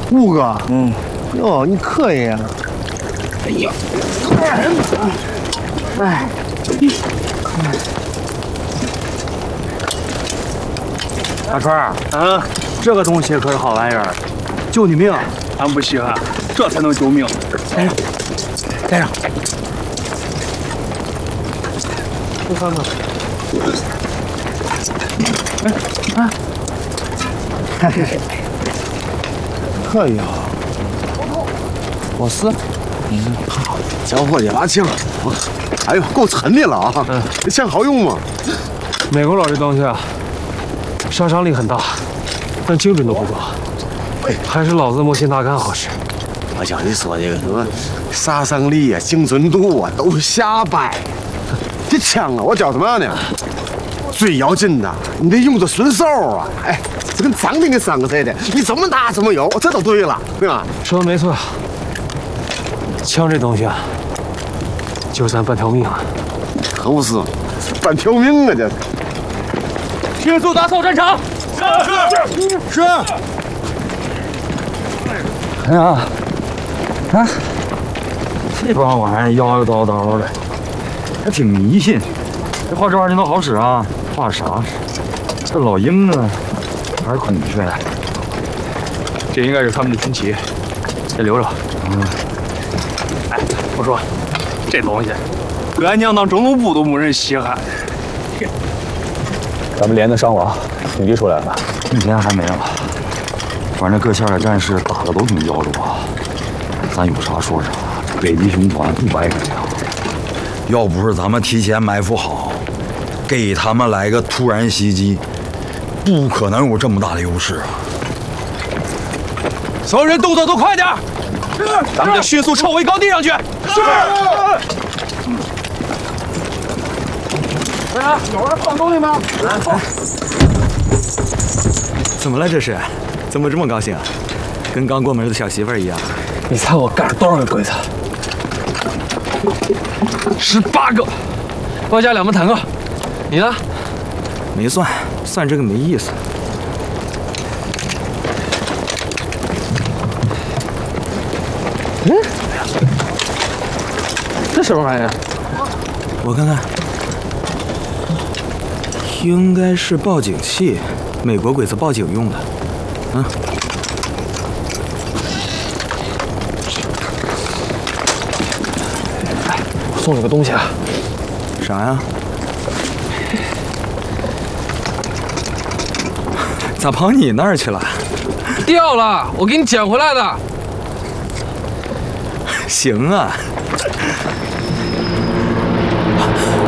吴哥，哟，你可以啊！哎呀，哎， 大川儿，这个东西可是好玩意儿，救你命，俺不稀罕，这才能救命。带上， 这看看。可以啊，我是， 小伙计，拿枪！哎呦，够沉的了啊！这枪好用吗？ 美国佬这东西啊，杀伤力很大，但精准度不高，还是老子莫辛纳甘好使。 我叫你说这个什么杀伤力啊、精准度啊，都是瞎掰。这枪啊，我教什么样呢？最要紧的，你得用着顺手啊！哎，这跟张兵的伤似的，你怎么打怎么有，这都对了，对吧？ 说的没错，枪这东西啊，就是咱半条命啊！ 可不是，半条命啊，这是。 迅速打扫战场。 是。 哎呀，啊，这帮玩意儿摇摇叨叨的，还挺迷信。这画这玩意儿都好使啊，画啥？这老鹰啊，还是孔雀？ 这应该是他们的军旗，先留着。哎，我说，这东西，搁俺娘当中路部都没人稀罕。 咱们连的伤亡统计出来了吧？ 目前还没有，反正各线的战士打的都挺焦灼，咱有啥说啥。北极熊团500个呀，要不是咱们提前埋伏好，给他们来个突然袭击，不可能有这么大的优势啊！ 所有人动作都快点！是，咱们得迅速撤回高地上去。是。队长，有人放东西吗？ 怎么了这是？怎么这么高兴啊？跟刚过门的小媳妇儿一样。 你猜我干了多少个鬼子？18个，外加2门坦克。你呢？ 没算，算这个没意思。 这什么玩意儿？ 我看看，应该是报警器，美国鬼子报警用的。 我送你个东西啊。 啥呀？咋跑你那儿去了？ 掉了，我给你捡回来的。 行啊。